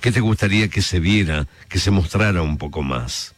¿Qué te gustaría que se viera, que se mostrara un poco más?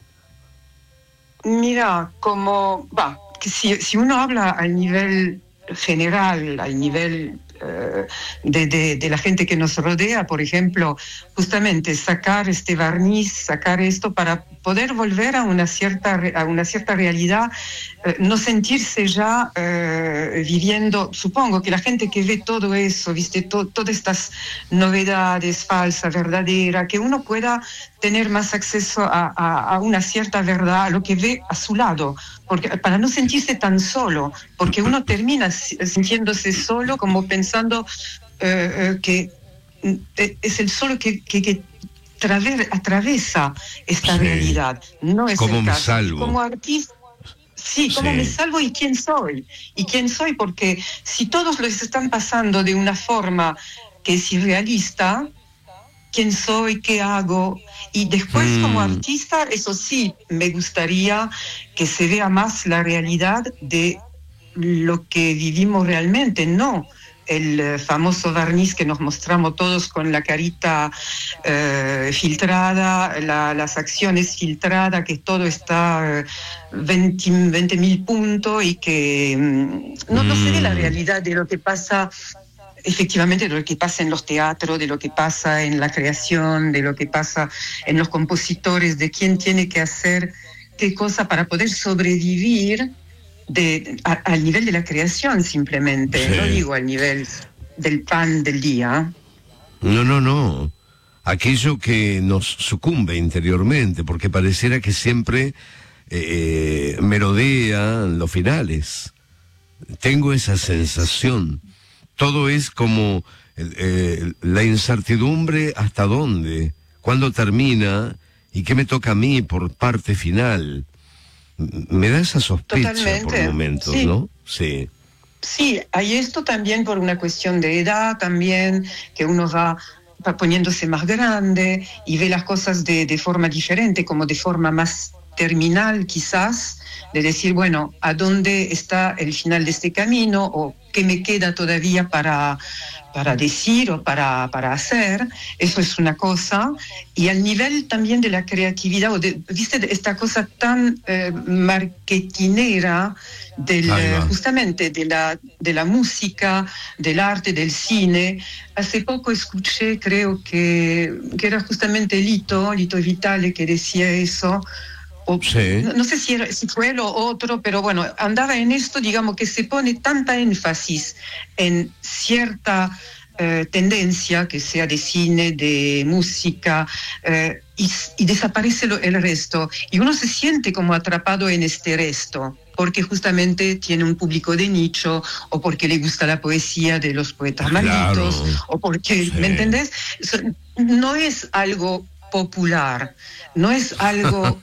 Mira, que si uno habla al nivel general, al nivel de la gente que nos rodea, por ejemplo, justamente sacar este barniz, sacar esto para poder volver a una cierta realidad, no sentirse ya viviendo. Supongo que la gente que ve todo eso, viste, todas estas novedades falsas, verdaderas, que uno pueda tener más acceso a una cierta verdad, a lo que ve a su lado, porque para no sentirse tan solo, porque uno termina sintiéndose solo, como pensando que es el solo que atraviesa esta realidad. No es ¿Cómo el me caso. salvo? Y como artista, sí, ¿cómo me salvo y quién soy? ¿Y quién soy? Porque si todos los están pasando de una forma que es irrealista, quién soy, qué hago. Y después como artista, eso sí, me gustaría que se vea más la realidad de lo que vivimos realmente, no el famoso barniz que nos mostramos todos con la carita filtrada, las acciones filtradas, que todo está 20.000 puntos y que no se ve la realidad de lo que pasa. Efectivamente, de lo que pasa en los teatros, de lo que pasa en la creación, de lo que pasa en los compositores, de quién tiene que hacer qué cosa para poder sobrevivir al nivel de la creación, simplemente. Sí. No digo al nivel del pan del día. No. Aquello que nos sucumbe interiormente, porque pareciera que siempre merodean los finales. Tengo esa sensación. Todo es como la incertidumbre hasta dónde, cuándo termina y qué me toca a mí por parte final. Me da esa sospecha. Totalmente. Por momentos, sí. ¿No? Sí. Sí, hay esto también por una cuestión de edad también, que uno va poniéndose más grande y ve las cosas de forma diferente, como de forma más terminal quizás, de decir, bueno, ¿a dónde está el final de este camino? ¿O qué me queda todavía para decir o para hacer? Eso es una cosa. Y al nivel también de la creatividad, ¿viste esta cosa tan marketinera justamente de la música, del arte, del cine? Hace poco escuché, creo que era justamente Lito Vitale que decía eso. Sí. No sé si fue lo otro, pero bueno, andaba en esto, digamos, que se pone tanta énfasis en cierta tendencia, que sea de cine, de música, y desaparece el resto. Y uno se siente como atrapado en este resto, porque justamente tiene un público de nicho, o porque le gusta la poesía de los poetas malditos, o porque, ¿me entendés? No es algo popular, no es algo...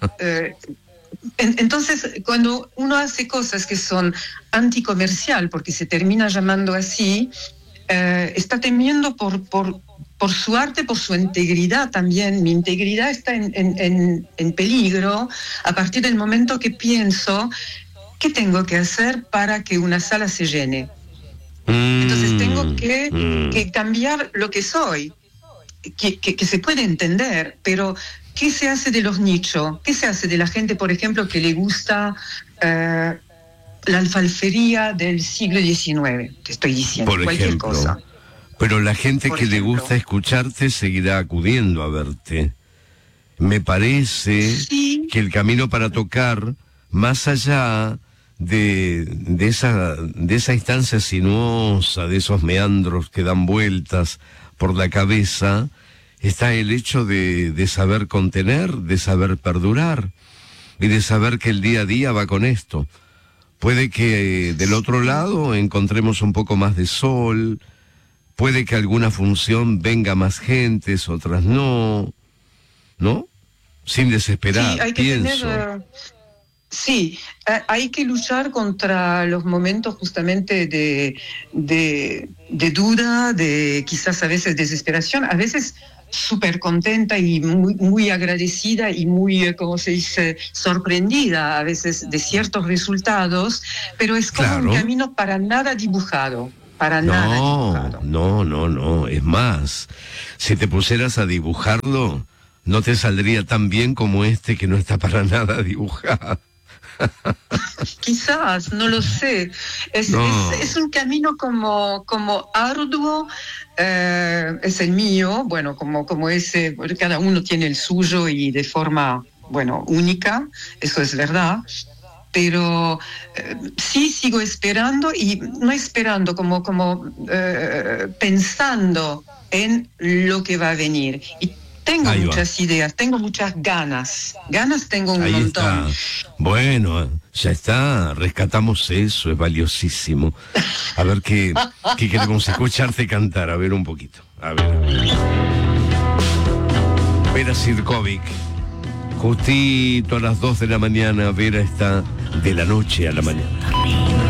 Entonces, cuando uno hace cosas que son anticomercial, porque se termina llamando así, está temiendo por su arte, por su integridad también. Mi integridad está en peligro a partir del momento que pienso qué tengo que hacer para que una sala se llene. Entonces tengo que cambiar lo que soy. Que se puede entender, pero ¿qué se hace de los nichos? ¿Qué se hace de la gente, por ejemplo, que le gusta la alfarería del siglo XIX? Te estoy diciendo, por cualquier ejemplo, cosa. Pero la gente que le gusta escucharte seguirá acudiendo a verte. Me parece que el camino para tocar, más allá de esa instancia sinuosa, de esos meandros que dan vueltas por la cabeza, está el hecho de saber contener, de saber perdurar y de saber que el día a día va con esto. Puede que del otro lado encontremos un poco más de sol, puede que alguna función venga más gentes, otras no, ¿no? Sin desesperar, sí, hay que pienso. Sí, hay que luchar contra los momentos justamente de duda, de quizás a veces desesperación, a veces súper contenta y muy agradecida y muy, ¿cómo se dice?, sorprendida a veces de ciertos resultados, pero es como un camino para nada dibujado. para nada dibujado. No. Es más, si te pusieras a dibujarlo, no te saldría tan bien como este que no está para nada dibujado. Quizás, no lo sé. Es un camino como arduo, es el mío, bueno, como ese, cada uno tiene el suyo y de forma, bueno, única, eso es verdad. Pero sí sigo esperando y no esperando, como pensando en lo que va a venir. Y tengo muchas ideas, tengo muchas ganas. Ganas tengo un montón. Está. Bueno, ya está, rescatamos eso, es valiosísimo. A ver qué queremos escucharte cantar, a ver un poquito. A ver. Vera Sirkovic. Justito a las 2 de la mañana, Vera está de la noche a la mañana.